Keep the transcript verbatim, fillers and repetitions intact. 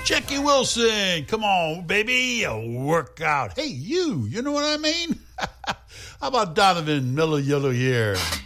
Jackie Wilson, come on, baby, work out. Hey, you, you know what I mean? How about Donovan Miller Yellow here?